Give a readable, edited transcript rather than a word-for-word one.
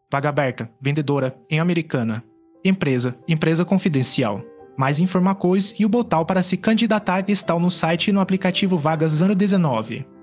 Vaga aberta, vendedora, em Americana. Empresa, empresa confidencial. Mais informações e o botão para se candidatar estão no site e no aplicativo Vagas 019.